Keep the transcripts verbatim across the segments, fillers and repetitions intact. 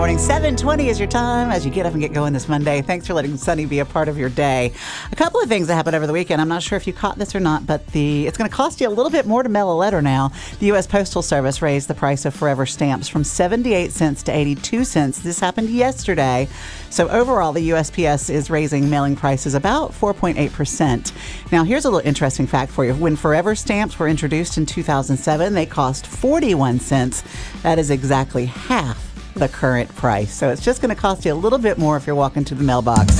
morning. seven twenty is your time as you get up and get going this Monday. Thanks for letting Sunny be a part of your day. A couple of things that happened over the weekend. I'm not sure if you caught this or not, but the it's going to cost you a little bit more to mail a letter now. The U S Postal Service raised the price of Forever stamps from seventy-eight cents to eighty-two cents. This happened yesterday. So overall, the U S P S is raising mailing prices about four point eight percent. Now, here's a little interesting fact for you. When Forever stamps were introduced in two thousand seven, they cost forty-one cents. That is exactly half the current price. So it's just going to cost you a little bit more if you're walking to the mailbox.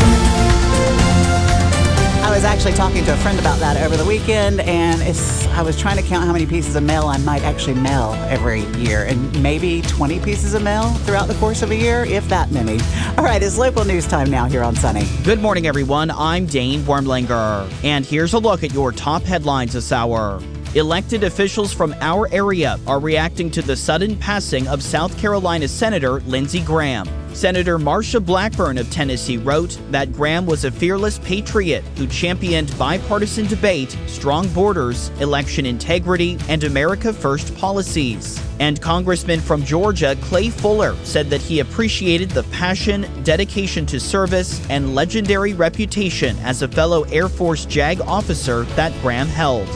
I was actually talking to a friend about that over the weekend, and it's, I was trying to count how many pieces of mail I might actually mail every year, and maybe twenty pieces of mail throughout the course of a year, if that many. All right, it's local news time now here on Sunny. Good morning, everyone. I'm Dane Wormlinger, and here's a look at your top headlines this hour. Elected officials from our area are reacting to the sudden passing of South Carolina Senator Lindsey Graham. Senator Marsha Blackburn of Tennessee wrote that Graham was a fearless patriot who championed bipartisan debate, strong borders, election integrity, and America First policies. And Congressman from Georgia, Clay Fuller, said that he appreciated the passion, dedication to service, and legendary reputation as a fellow Air Force JAG officer that Graham held.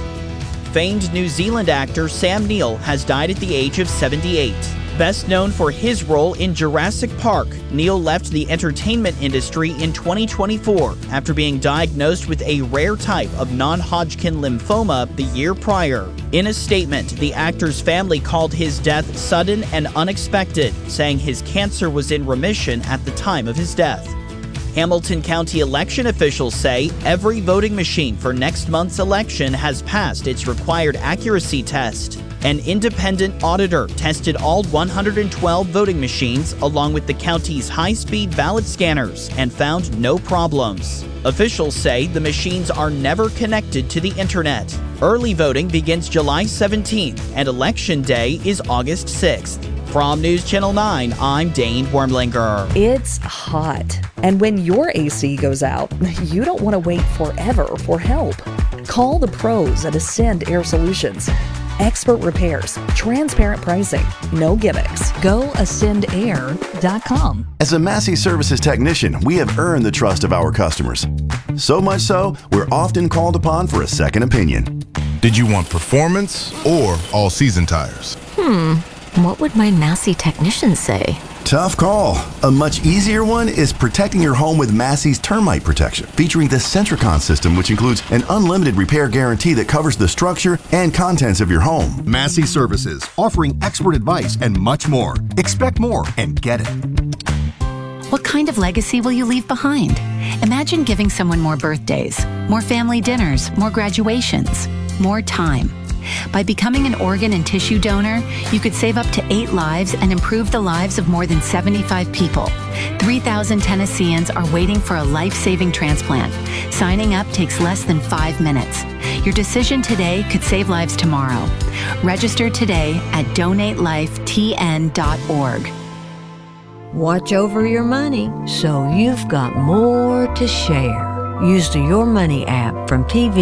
Famed New Zealand actor Sam Neill has died at the age of seventy-eight. Best known for his role in Jurassic Park, Neill left the entertainment industry in twenty twenty-four after being diagnosed with a rare type of non-Hodgkin lymphoma the year prior. In a statement, the actor's family called his death sudden and unexpected, saying his cancer was in remission at the time of his death. Hamilton County election officials say every voting machine for next month's election has passed its required accuracy test. An independent auditor tested all one hundred twelve voting machines along with the county's high-speed ballot scanners and found no problems. Officials say the machines are never connected to the internet. Early voting begins July seventeenth and Election Day is August sixth. From News Channel nine, I'm Dane Wormlinger. It's hot, and when your A C goes out, you don't want to wait forever for help. Call the pros at Ascend Air Solutions. Expert repairs, transparent pricing, no gimmicks. Go ascend air dot com. As a Massey Services technician, we have earned the trust of our customers. So much so, we're often called upon for a second opinion. Did you want performance or all-season tires? Hmm, what would my Massey technician say? Tough call. A much easier one is protecting your home with Massey's termite protection, featuring the Centricon system, which includes an unlimited repair guarantee that covers the structure and contents of your home. Massey Services, offering expert advice and much more. Expect more and get it. What kind of legacy will you leave behind? Imagine giving someone more birthdays, more family dinners, more graduations, more time. By becoming an organ and tissue donor, you could save up to eight lives and improve the lives of more than seventy-five people. three thousand Tennesseans are waiting for a life-saving transplant. Signing up takes less than five minutes. Your decision today could save lives tomorrow. Register today at donate life t n dot org. Watch over your money so you've got more to share. Use the Your Money app from T V